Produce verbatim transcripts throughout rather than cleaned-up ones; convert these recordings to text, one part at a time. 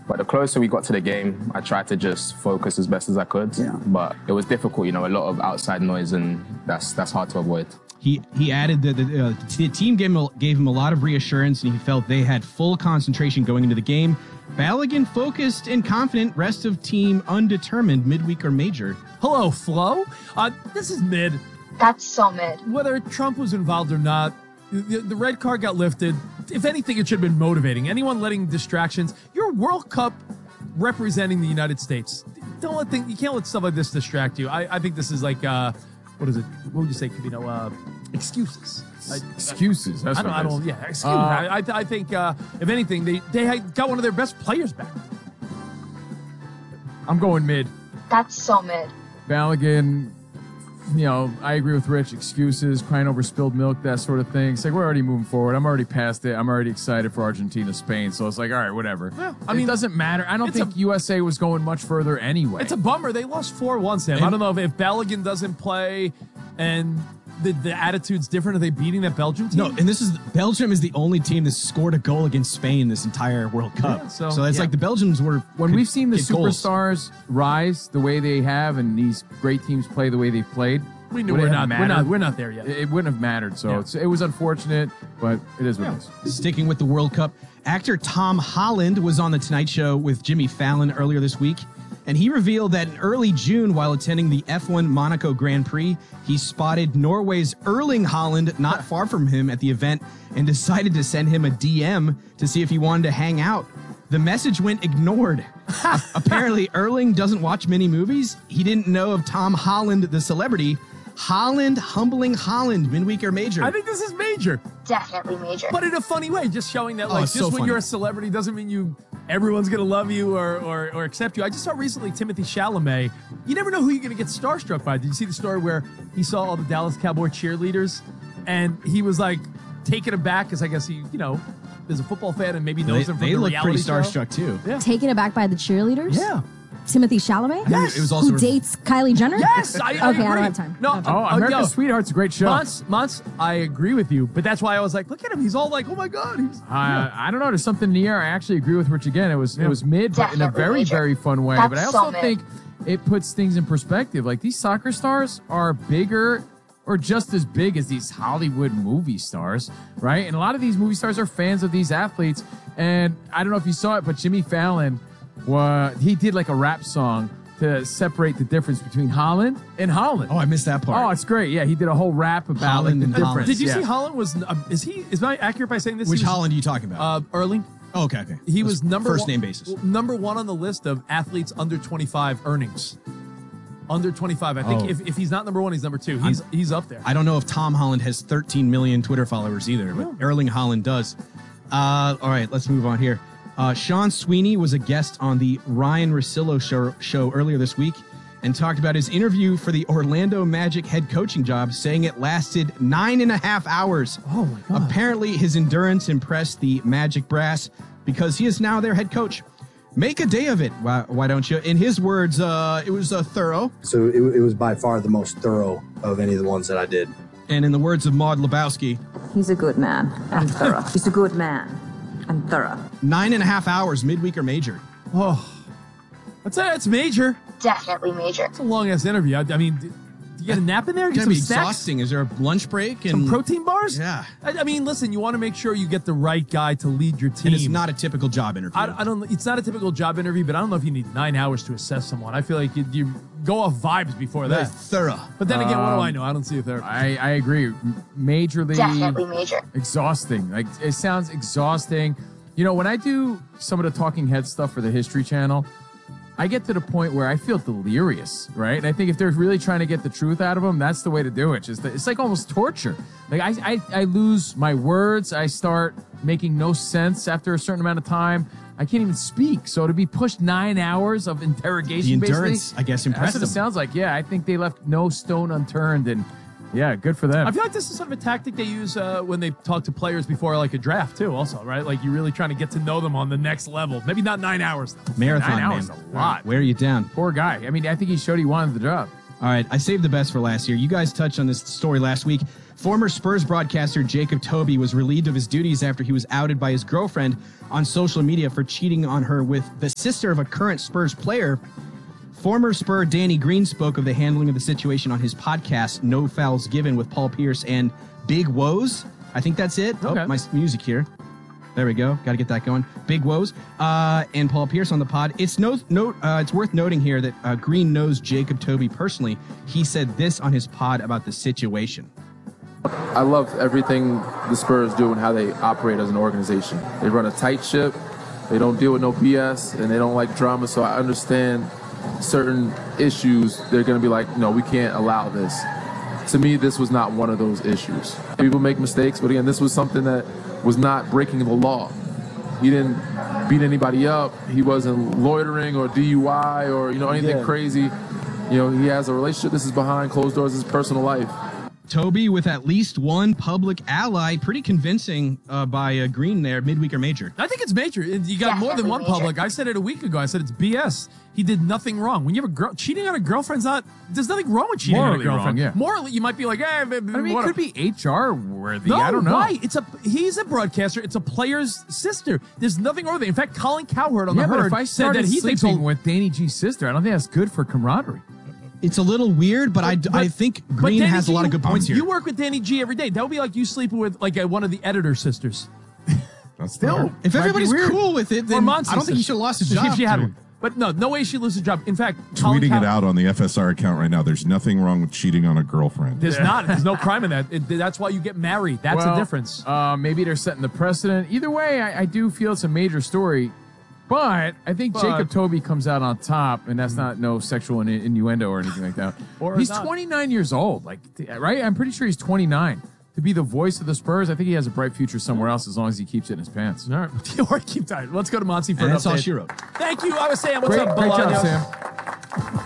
But the closer we got to the game, I tried to just focus as best as I could. Yeah. But it was difficult, you know, a lot of outside noise, and that's that's hard to avoid. He he added that the, uh, the team gave him, a, gave him a lot of reassurance, and he felt they had full concentration going into the game. Balogun focused and confident, rest of team undetermined, midweek or major. Hello, Flo. Uh, this is mid. That's so mid. Whether Trump was involved or not, the, the red card got lifted. If anything, it should have been motivating. Anyone letting distractions. You're World Cup representing the United States. Don't let things, you can't let stuff like this distract you. I, I think this is like, uh, what is it? What would you say, Kavino? Uh, excuses. I, Excuses. That's I don't, what I it is. don't, yeah, excuse Uh, I, I, I think, uh, if anything, they, they had got one of their best players back. I'm going mid. That's so mid. Balogun, you know, I agree with Rich. Excuses, crying over spilled milk, that sort of thing. It's like, we're already moving forward. I'm already past it. I'm already excited for Argentina, Spain. So it's like, all right, whatever. Yeah, I mean, it doesn't matter. I don't it's think a- U S A was going much further anyway. It's a bummer. They lost four one, Sam. I don't know if, if Balogun doesn't play and the, the attitude's different. Are they beating that Belgium team? No, and this is Belgium is the only team that scored a goal against Spain this entire World Cup. Yeah, so- so it's yeah. like the Belgians were when could we've seen the get goals. superstars rise the way they have and these great teams play the way they've played, we knew would it we're have not, we're not mattered? we're not there yet. It, it wouldn't have mattered. So Yeah. it's, it was unfortunate, but it is what Yeah. it is. Sticking with the World Cup, actor Tom Holland was on The Tonight Show with Jimmy Fallon earlier this week, and he revealed that in early June, while attending the F one Monaco Grand Prix, he spotted Norway's Erling Haaland not far from him at the event and decided to send him a D M to see if he wanted to hang out. The message went ignored. Apparently, Erling doesn't watch many movies. He didn't know of Tom Holland, the celebrity. Holland humbling Holland, midweek or major. I think this is major, Definitely major. but in a funny way, just showing that Oh, like it's just so when funny. you're a celebrity doesn't mean you everyone's gonna love you or, or or accept you. I just saw recently Timothy Chalamet. You never know who you're gonna get starstruck by. Did you see the story where he saw all the Dallas Cowboy cheerleaders and he was like taken aback because I guess he you know is a football fan and maybe they knows him from they the look reality pretty show. starstruck too. Yeah. Taken aback by the cheerleaders? Yeah. Timothy Chalamet? Yes. It was also Who dates Kylie Jenner? Yes, I, I Okay, I agree. don't have time. No, I don't have Oh, uh, America's yo, Sweetheart's a great show. Months, months, I agree with you, but that's why I was like, look at him. He's all like, oh my God. He's, Uh, I don't know. There's something in the air. I actually agree with Rich again. It was Yeah. it was mid, but in a Definitely very major. very fun way. That's but I so also mid. think it puts things in perspective. Like these soccer stars are bigger or just as big as these Hollywood movie stars, right? And a lot of these movie stars are fans of these athletes. And I don't know if you saw it, but Jimmy Fallon, wa- he did like a rap song to separate the difference between Holland and Holland. Oh, I missed that part. Oh, it's great. Yeah, he did a whole rap about Holland like, and the Holland. difference. Did you Yeah. see Holland was, uh, is he, is I accurate by saying this? Which He was, Holland are you talking about? Uh, Erling. oh, okay, okay. He That's was number first one, name basis. number one on the list of athletes under twenty-five earnings. Under twenty-five. I think Oh. if, if he's not number one, he's number two. He's he's up there. I don't know if Tom Holland has thirteen million Twitter followers either, but Erling Holland does. Uh, all right, let's move on here. Uh, Sean Sweeney was a guest on the Ryan Russillo show, show earlier this week and talked about his interview for the Orlando Magic head coaching job, saying it lasted nine and a half hours. Oh, my God. Apparently, his endurance impressed the Magic brass because he is now their head coach. Make a day of it, why, why don't you? In his words, uh, it was uh, thorough. So it, it was by far the most thorough of any of the ones that I did. And in the words of Maud Lebowski, He's a good man and thorough. He's a good man and thorough. nine and a half hours, midweek or major. Oh, that's that's major. Definitely major. It's a long ass interview. I, I mean, do you get a nap in there? It's Get gonna some be snacks? exhausting. Is there a lunch break? And, Some protein bars? Yeah. I, I mean, listen, you want to make sure you get the right guy to lead your team. And it's not a typical job interview. I, I don't. It's not a typical job interview, but I don't know if you need nine hours to assess someone. I feel like you, you go off vibes before Very that. thorough. But then again, what do Um, I know? I don't see a therapist. I, I agree. M- Majorly Definitely major. exhausting. Like it sounds exhausting. You know, when I do some of the talking head stuff for the History Channel, I get to the point where I feel delirious, right? And I think if they're really trying to get the truth out of them, that's the way to do it. Just the, it's like almost torture. Like I, I, I lose my words. I start making no sense after a certain amount of time. I can't even speak. So to be pushed nine hours of interrogation, The endurance, basically, I guess, impressed that's what it them. sounds like. Yeah, I think they left no stone unturned, and yeah, good for them. I feel like this is sort of a tactic they use uh, when they talk to players before like a draft too. Also, right? Like you're really trying to get to know them on the next level. Maybe not nine hours. Though. Marathon, Nine man. hours is a lot. Wear you down. Poor guy. I mean, I think he showed he wanted the job. All right, I saved the best for last year. You guys touched on this story last week. Former Spurs broadcaster Jacob Toby was relieved of his duties after he was outed by his girlfriend on social media for cheating on her with the sister of a current Spurs player. Former Spur Danny Green spoke of the handling of the situation on his podcast, No Fouls Given, with Paul Pierce and Big Woes. I think that's it. Okay. Oh, my music here. There we go. Got to get that going. Big Woes uh, and Paul Pierce on the pod. It's no, note. Uh, it's worth noting here that uh, Green knows Jacob Toby personally. He said this on his pod about the situation. I love everything the Spurs do and how they operate as an organization. They run a tight ship. They don't deal with no B S, and they don't like drama. So I understand certain issues. They're going to be like, no, we can't allow this. To me, this was not one of those issues. People make mistakes, but again, this was something that was not breaking the law. He didn't beat anybody up. He wasn't loitering or D U I or, you know, anything Yeah. crazy. You know, he has a relationship. This is behind closed doors, his personal life. Toby with at least one public ally, pretty convincing uh, by uh, Green there, midweek or major. I think it's major. You got Yeah, more than one definitely major. public. I said it a week ago. I said it's B S. He did nothing wrong. When you have a girl cheating on a girlfriend's not. There's nothing wrong with cheating Morally on a girlfriend. wrong, yeah. Morally, you might be like, eh, I mean, it could be H R worthy. No, I don't know. why? It's a he's a broadcaster. It's a player's sister. There's nothing wrong with it. In fact, Colin Cowherd on Yeah, the but Herd if I said started that he thinks sleeping he'll- with Danny G's sister, I don't think that's good for camaraderie. It's a little weird, but, I, But- I think but Green Danny has a G, lot of good points you here. work with Danny G every day. That would be like you sleeping with like a, one of the editor sisters. That's Still, fair. If might be everybody's weird. cool with it, Or then I Monty's don't think he sister. should have lost his If job. she had dude. one. But no, no way she loses her job. In fact, Colin Tweeting Cow- it out on the F S R account right now. There's nothing wrong with cheating on a girlfriend. There's not. There's no crime in that. It, that's why you get married. That's Well, the difference. Uh, maybe they're setting the precedent. Either way, I, I do feel it's a major story. But I think But- Jacob Toby comes out on top, and that's not no sexual in- innuendo or anything like that. Or he's not. twenty-nine years old, like right? I'm pretty sure he's twenty-nine. To be the voice of the Spurs, I think he has a bright future somewhere else as long as he keeps it in his pants. All right. Or keep tight. Let's go to Monty for And an that's all update. she wrote. Thank you. I was saying, what's Great, up, great job, Bolaños? Sam.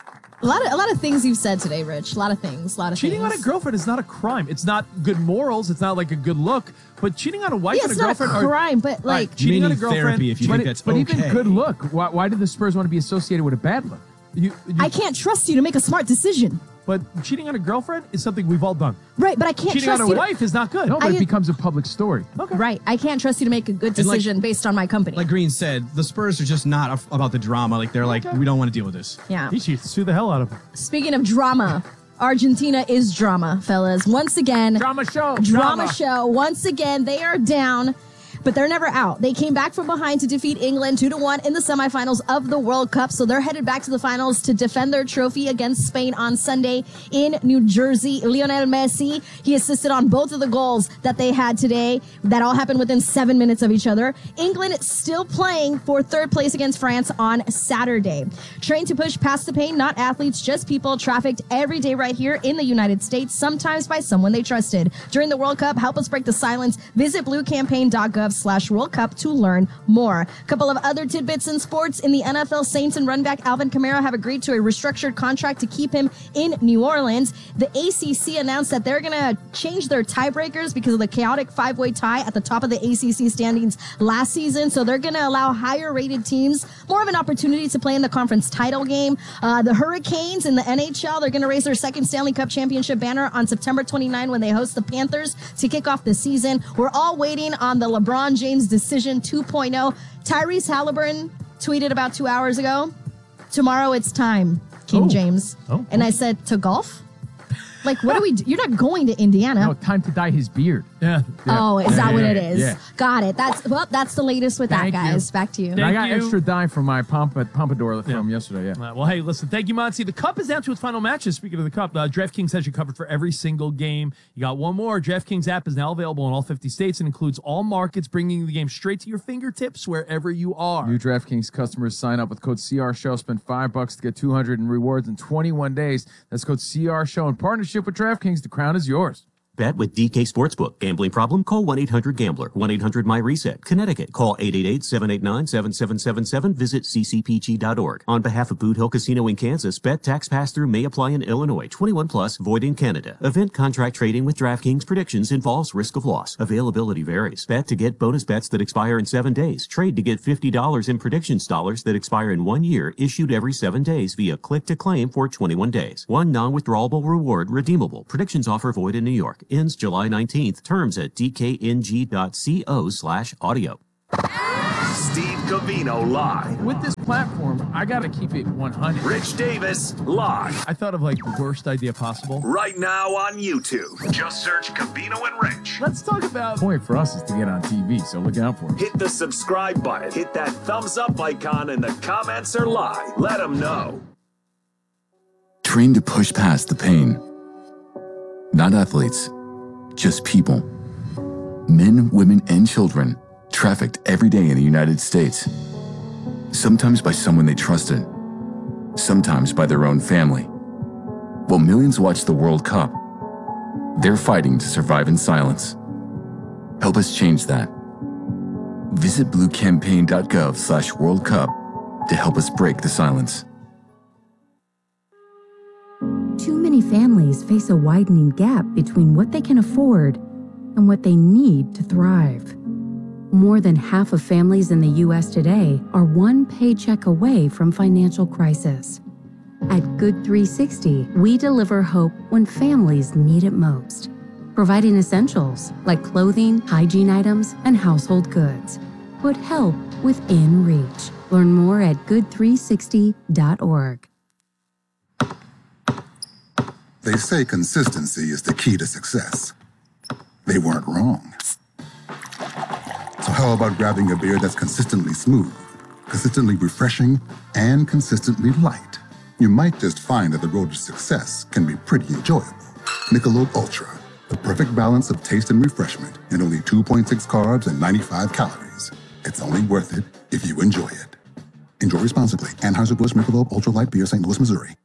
A lot of a lot of things you've said today, Rich. A lot of things. A lot of Cheating things. on a girlfriend is not a crime. It's not good morals. It's not like a good look. But cheating on a wife Yeah, and it's a not a girlfriend are- crime, but All right, like cheating on a need girlfriend. therapy if you But, think it- that's but okay. even good look. Why, why did the Spurs want to be associated with a bad look? You, you, I can't trust you to make a smart decision. But cheating on a girlfriend is something we've all done. Right, but I can't Cheating trust on a you. wife is not good. No, but I- it becomes a public story. Okay. Right, I can't trust you to make a good And like- decision based on my company. Like Green said, the Spurs are just not af- about the drama. Like they're like, we don't want to deal with this. yeah. He cheats. Sue the hell out of him. Speaking of drama, Argentina is drama, fellas. Once again, Drama show. drama show. Once again, they are down, but they're never out. They came back from behind to defeat England two to one in the semifinals of the World Cup. So they're headed back to the finals to defend their trophy against Spain on Sunday in New Jersey. Lionel Messi, he assisted on both of the goals that they had today. That all happened within seven minutes of each other. England still playing for third place against France on Saturday. Trained to push past the pain, not athletes, just people trafficked every day right here in the United States, sometimes by someone they trusted. During the World Cup, help us break the silence. Visit bluecampaign.gov slash World Cup to learn more. A couple of other tidbits in sports. In the N F L, Saints and runback Alvin Kamara have agreed to a restructured contract to keep him in New Orleans. The A C C announced that they're going to change their tiebreakers because of the chaotic five-way tie at the top of the A C C standings last season. So they're going to allow higher-rated teams more of an opportunity to play in the conference title game. Uh, the Hurricanes in the N H L, they're going to raise their second Stanley Cup championship banner on September twenty-ninth when they host the Panthers to kick off the season. We're all waiting on the LeBron James decision two point oh. Tyrese Halliburton tweeted about two hours ago, tomorrow it's time, King Oh. James. Oh, and I said, to golf? Like, what do we do? You're not going to Indiana. No, time to dye his beard. Yeah. Oh, is that what it is? Yeah. Got it. That's well, that's the latest with Thank that, you. guys. Back to you. And I got you. extra dye from my pomp- pompadour from yesterday. Yeah. Uh, well, hey, listen, thank you, Monty. The Cup is down to its final matches. Speaking of the Cup, uh, DraftKings has you covered for every single game. You got one more. DraftKings app is now available in all fifty states and includes all markets, bringing the game straight to your fingertips wherever you are. New DraftKings customers sign up with code C R Show. Spend five bucks to get two hundred in rewards in twenty-one days. That's code C R Show in partnership with DraftKings. The crown is yours. Bet with D K Sportsbook. Gambling problem? Call one eight hundred gambler. one eight hundred my reset. Connecticut. Call eight eight eight, seven eight nine, seven seven seven seven. Visit c c p g dot org. On behalf of Boot Hill Casino in Kansas, bet tax pass-through may apply in Illinois. twenty-one plus, void in Canada. Event contract trading with DraftKings predictions involves risk of loss. Availability varies. Bet to get bonus bets that expire in seven days. Trade to get fifty dollars in predictions dollars that expire in one year, issued every seven days via click to claim for twenty-one days. One non-withdrawable reward redeemable. Predictions offer void in New York. Ends July nineteenth. Terms at d k n g dot co slash audio. Steve Covino live. With this platform, I got to keep it one hundred. Rich Davis live. I thought of like the worst idea possible. Right now on YouTube. Just search Covino and Rich. Let's talk about... The point for us is to get on T V, so look out for it. Hit the subscribe button. Hit that thumbs up icon, and the comments are live. Let them know. Train to push past the pain. Not athletes, just people. Men, women, and children trafficked every day in the United States. Sometimes by someone they trusted, sometimes by their own family. While millions watch the World Cup, they're fighting to survive in silence. Help us change that. Visit blue campaign dot gov slash World Cup to help us break the silence. Too many families face a widening gap between what they can afford and what they need to thrive. More than half of families in the U S today are one paycheck away from financial crisis. At Good three sixty, we deliver hope when families need it most, providing essentials like clothing, hygiene items, and household goods. Put help within reach. Learn more at good three sixty dot org. They say consistency is the key to success. They weren't wrong. So how about grabbing a beer that's consistently smooth, consistently refreshing, and consistently light? You might just find that the road to success can be pretty enjoyable. Michelob Ultra, the perfect balance of taste and refreshment, and only two point six carbs and ninety-five calories. It's only worth it if you enjoy it. Enjoy responsibly. Anheuser-Busch Michelob Ultra Light Beer, Saint Louis, Missouri.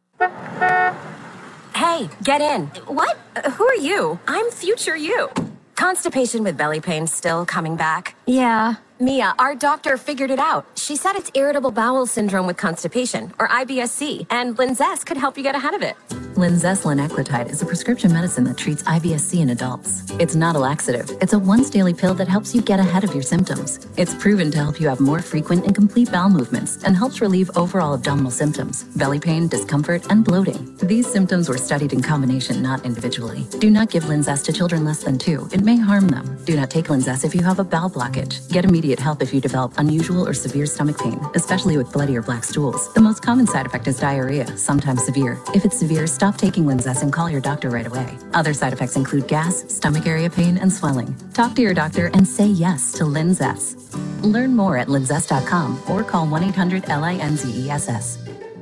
Hey, get in. What? Uh, Who are you? I'm future you. Constipation with belly pain still coming back? Yeah. Mia, our doctor figured it out. She said it's irritable bowel syndrome with constipation, or I B S C, and Linzess could help you get ahead of it. Linzess linaclotide is a prescription medicine that treats I B S C in adults. It's not a laxative. It's a once-daily pill that helps you get ahead of your symptoms. It's proven to help you have more frequent and complete bowel movements and helps relieve overall abdominal symptoms, belly pain, discomfort, and bloating. These symptoms were studied in combination, not individually. Do not give Linzess to children less than two. It may harm them. Do not take Linzess if you have a bowel blockage. Get immediate help if you develop unusual or severe stomach pain, especially with bloody or black stools. The most common side effect is diarrhea, sometimes severe. If it's severe, stop taking Linzess and call your doctor right away. Other side effects include gas, stomach area pain, and swelling. Talk to your doctor and say yes to Linzess. Learn more at linzess dot com or call one eight hundred L I N Z E S S.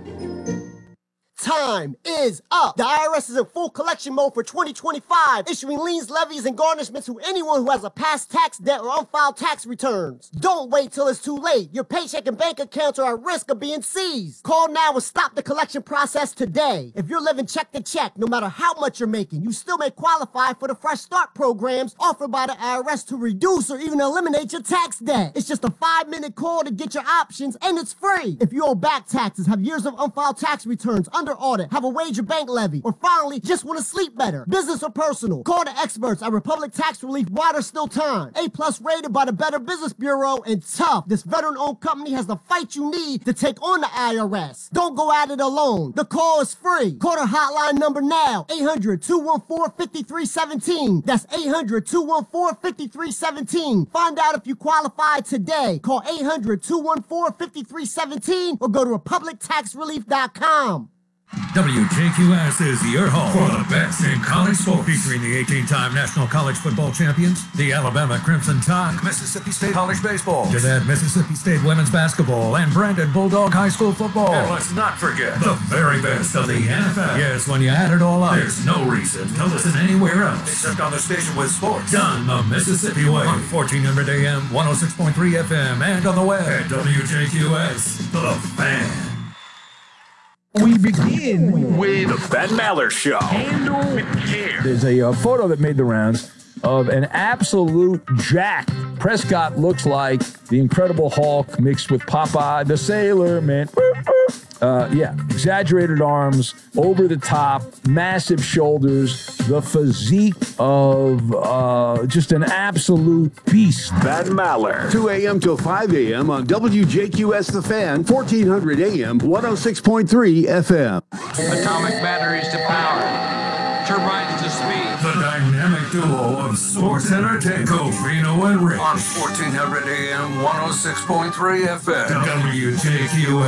Time is up. The I R S is in full collection mode for twenty twenty-five, issuing liens, levies, and garnishments to anyone who has a past tax debt or unfiled tax returns. Don't wait till it's too late. Your paycheck and bank accounts are at risk of being seized. Call now and stop the collection process today. If you're living check to check, no matter how much you're making, you still may qualify for the Fresh Start programs offered by the I R S to reduce or even eliminate your tax debt. It's just a five-minute call to get your options, and it's free. If you owe back taxes, have years of unfiled tax returns, under audit, have a wage or bank levy, or finally just want to sleep better, business or personal, call the experts at Republic Tax Relief while there's still time. A plus rated by the Better Business Bureau, and tough. This veteran-owned company has the fight you need to take on the I R S. Don't go at it alone. The call is free. Call the hotline number now, eight hundred, two one four, five three one seven. That's eight hundred, two one four, five three one seven. Find out if you qualify today. Call eight hundred, two one four, five three one seven or go to republic tax relief dot com. W J Q S is your home for the best in college sports, featuring the eighteen-time national college football champions, the Alabama Crimson Tide, Mississippi State College Baseball, Jeanette Mississippi State Women's Basketball, and Brandon Bulldog High School Football. And let's not forget the very best of the N F L. Yes, when you add it all up, there's no reason to listen anywhere else except on the station with sports done the Mississippi way on fourteen hundred A M, one oh six point three F M, and on the web at W J Q S, The Fan. We begin with the Ben Maller Show. Handle with care. There's a uh, photo that made the rounds of an absolute jack. Prescott looks like the Incredible Hulk mixed with Popeye the Sailor Man. Uh, yeah, exaggerated arms, over the top, massive shoulders, the physique of uh, just an absolute beast. Ben Maller. two a.m. till five a.m. on W J Q S The Fan, fourteen hundred A M, one oh six point three F M. Atomic batteries to power, turbines to speed. The dynamic duo of sports entertainment, Cofino and Rich. On fourteen hundred A M, one oh six point three F M. W J Q S.